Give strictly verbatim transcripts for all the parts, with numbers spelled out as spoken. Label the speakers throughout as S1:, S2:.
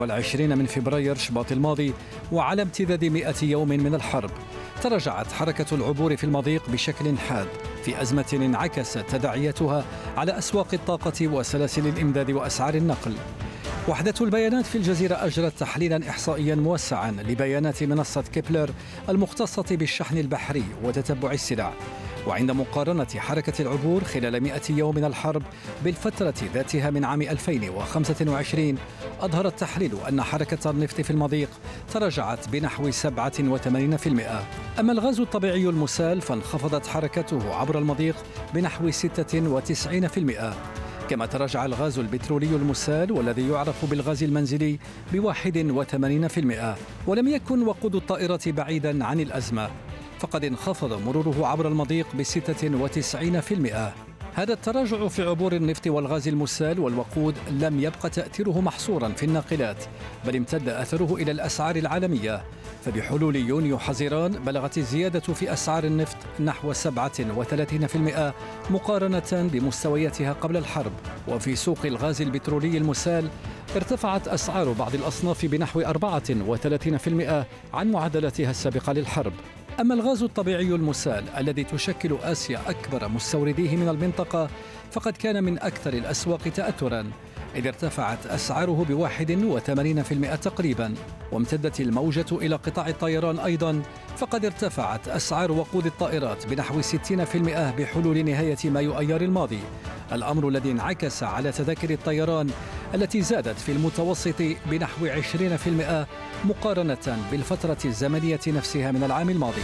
S1: والعشرين من فبراير شباط الماضي، وعلى امتداد مئة يوم من الحرب، تراجعت حركة العبور في المضيق بشكل حاد في أزمة انعكست تداعياتها على أسواق الطاقة وسلاسل الإمداد وأسعار النقل. وحدة البيانات في الجزيرة أجرت تحليلا إحصائيا موسعا لبيانات منصة كيبلر المختصة بالشحن البحري وتتبع السلع. وعند مقارنة حركة العبور خلال مئة يوم من الحرب بالفترة ذاتها من عام ألفين وخمسة وعشرين، أظهر التحليل أن حركة النفط في المضيق تراجعت بنحو سبعة وثمانين بالمئة. أما الغاز الطبيعي المسال فانخفضت حركته عبر المضيق بنحو ستة وتسعين بالمئة. كما تراجع الغاز البترولي المسال والذي يعرف بالغاز المنزلي بواحد وثمانين بالمئة. ولم يكن وقود الطائرة بعيدا عن الأزمة، فقد انخفض مروره عبر المضيق بستة وتسعين بالمئة. هذا التراجع في عبور النفط والغاز المسال والوقود لم يبقى تأثيره محصورا في الناقلات، بل امتد أثره إلى الأسعار العالمية. فبحلول يونيو حزيران بلغت الزيادة في أسعار النفط نحو سبعة وثلاثين بالمئة مقارنة بمستوياتها قبل الحرب. وفي سوق الغاز البترولي المسال ارتفعت أسعار بعض الأصناف بنحو أربعة وثلاثين بالمئة عن معدلاتها السابقة للحرب. أما الغاز الطبيعي المسال الذي تشكل آسيا أكبر مستورديه من المنطقة، فقد كان من أكثر الأسواق تأثراً، إذ ارتفعت أسعاره بواحد وثمانين بالمئة تقريباً. وامتدت الموجة إلى قطاع الطيران أيضاً، فقد ارتفعت أسعار وقود الطائرات بنحو ستين بالمئة بحلول نهاية مايو أيار الماضي، الأمر الذي انعكس على تذاكر الطيران التي زادت في المتوسط بنحو عشرين بالمئة مقارنة بالفترة الزمنية نفسها من العام الماضي.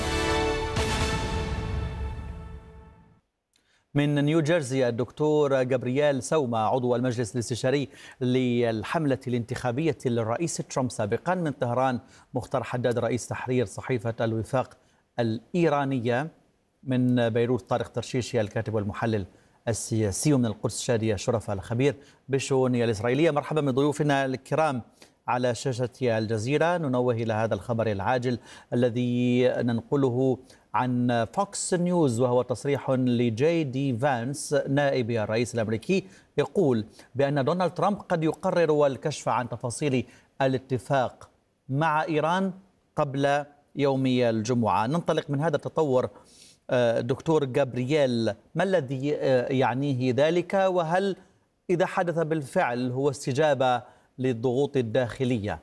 S2: من نيوجيرسي الدكتور جابرييل سوما عضو المجلس الاستشاري للحملة الانتخابية للرئيس ترامب سابقا. من طهران مختار حداد رئيس تحرير صحيفة الوفاق الإيرانية. من بيروت طارق ترشيشي الكاتب والمحلل السياسي. ومن القدس شادية شرفة الخبير بالشؤون الإسرائيلية. مرحبا بضيوفنا الكرام على شاشة الجزيرة. ننوه إلى هذا الخبر العاجل الذي ننقله عن فوكس نيوز، وهو تصريح لجي دي فانس نائب الرئيس الأمريكي، يقول بأن دونالد ترامب قد يقرر الكشف عن تفاصيل الاتفاق مع إيران قبل يوم الجمعة. ننطلق من هذا التطور دكتور جابرييل، ما الذي يعنيه ذلك؟ وهل إذا حدث بالفعل هو استجابة للضغوط الداخلية؟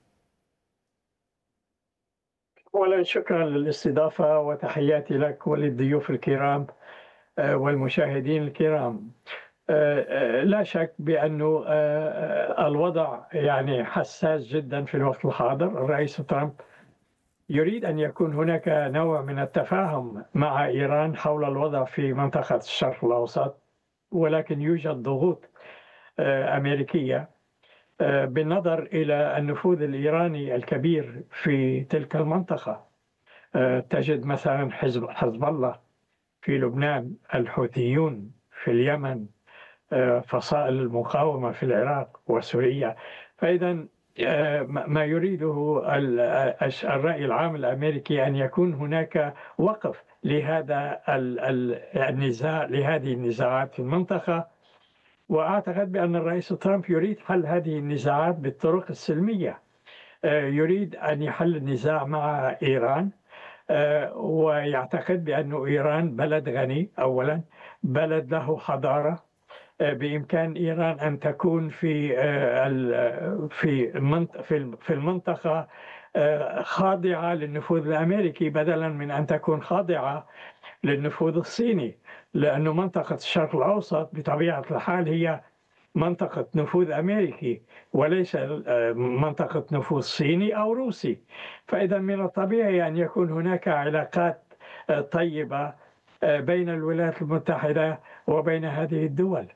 S3: أولا شكرا للاستضافة وتحياتي لك وللضيوف الكرام والمشاهدين الكرام. لا شك بأنه الوضع يعني حساس جدا في الوقت الحاضر. الرئيس ترامب يريد أن يكون هناك نوع من التفاهم مع إيران حول الوضع في منطقة الشرق الأوسط، ولكن يوجد ضغوط أمريكية بالنظر إلى النفوذ الإيراني الكبير في تلك المنطقة. تجد مثلا حزب حزب الله في لبنان، الحوثيون في اليمن، فصائل المقاومة في العراق وسوريا. فإذا ما يريده الرأي العام الأمريكي أن يكون هناك وقف لهذا النزاع، لهذه النزاعات في المنطقة. وأعتقد بأن الرئيس ترامب يريد حل هذه النزاعات بالطرق السلمية. يريد أن يحل النزاع مع إيران، ويعتقد بأن إيران بلد غني، أولا بلد له حضارة، بإمكان إيران أن تكون في في في المنطقة خاضعة للنفوذ الأمريكي بدلا من أن تكون خاضعة للنفوذ الصيني، لأن منطقة الشرق الأوسط بطبيعة الحال هي منطقة نفوذ أمريكي وليس منطقة نفوذ صيني أو روسي. فإذا من الطبيعي أن يكون هناك علاقات طيبة بين الولايات المتحدة وبين هذه الدول.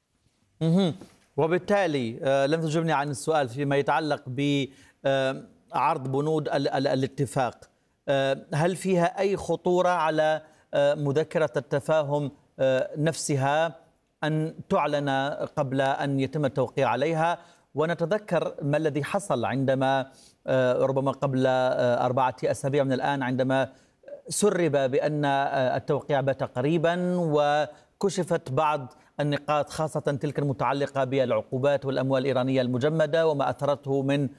S2: وبالتالي لم تجبني عن السؤال فيما يتعلق بعرض بنود الاتفاق. هل فيها أي خطورة على مذكرة التفاهم نفسها أن تعلن قبل أن يتم التوقيع عليها؟ ونتذكر ما الذي حصل عندما ربما قبل أربعة أسابيع من الآن، عندما سرب بأن التوقيع بات قريبا وكشفت بعض النقاط، خاصة تلك المتعلقة بالعقوبات والأموال الإيرانية المجمدة وما أثرته من